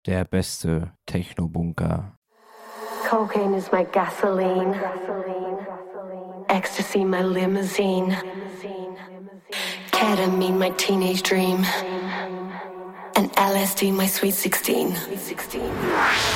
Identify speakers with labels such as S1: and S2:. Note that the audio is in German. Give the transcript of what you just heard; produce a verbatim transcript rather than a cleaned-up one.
S1: der beste Techno-Bunker.
S2: Cocaine is my gasoline. Ecstasy, my limousine. Ketamine, my teenage dream. And L S D, my sweet sixteen.